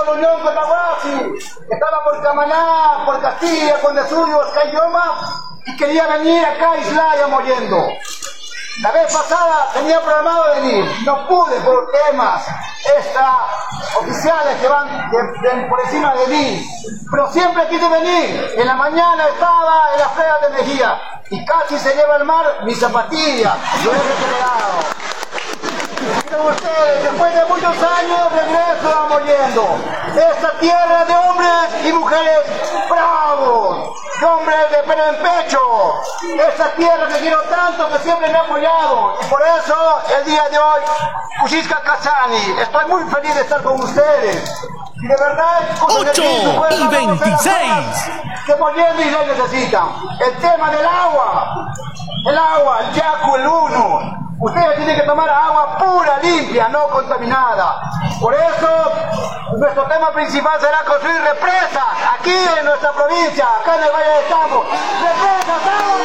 la Unión con Nahuasi, estaba por Camaná, por Castilla, con Desuyos, Cayoma, y quería venir acá a Islaya Mollendo. La vez pasada tenía programado venir, no pude por temas oficiales que van por encima de mí, pero siempre quise venir. En la mañana estaba en la feria de Mejía y casi se lleva al mar mi zapatilla, lo he recuperado. Miren ustedes, después de muchos años regreso a Mollendo, esta tierra de hombres y mujeres bravos, de hombres de pelo en pecho, esta tierra que quiero tanto, que siempre me ha apoyado, y por eso el día de hoy, Cuchizca Cachani, estoy muy feliz de estar con ustedes. Y de verdad, 8:26 que Mollendo y Islay necesitan. El tema del agua, el Yacu, el Uno. Ustedes tienen que tomar agua pura, limpia, no contaminada. Por eso, nuestro tema principal será construir represas aquí en nuestra provincia, acá en el Valle de Tambo. ¡Represas, agua!